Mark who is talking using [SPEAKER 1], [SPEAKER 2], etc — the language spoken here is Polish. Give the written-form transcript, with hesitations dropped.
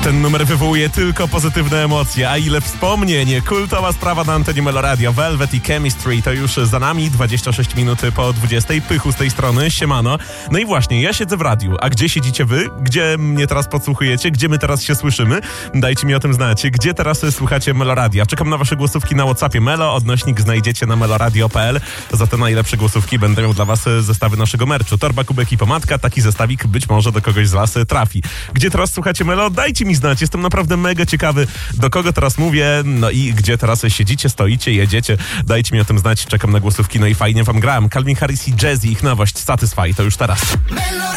[SPEAKER 1] Ten numer wywołuje tylko pozytywne emocje, a ile wspomnień. Kultowa sprawa na antenie Melo Radio. Velvet i Chemistry to już za nami, 26 minut po 20. Pychu z tej strony, siemano. No i właśnie, ja siedzę w radiu, a gdzie siedzicie wy? Gdzie mnie teraz podsłuchujecie? Gdzie my teraz się słyszymy? Dajcie mi o tym znać. Gdzie teraz słuchacie Melo Radia? Czekam na wasze głosówki na WhatsAppie Melo, odnośnik znajdziecie na meloradio.pl. Za te najlepsze głosówki będę miał dla was zestawy naszego merchu. Torba, kubek i pomadka, taki zestawik być może do kogoś z was trafi. Gdzie teraz słuchacie Melo? Dajcie mi znać, jestem naprawdę mega ciekawy, do kogo teraz mówię, no i gdzie teraz siedzicie, stoicie, jedziecie. Dajcie mi o tym znać, czekam na głosówki, no i fajnie wam grałem. Calvin Harris i Jazzy, ich nowość Satisfy, to już teraz.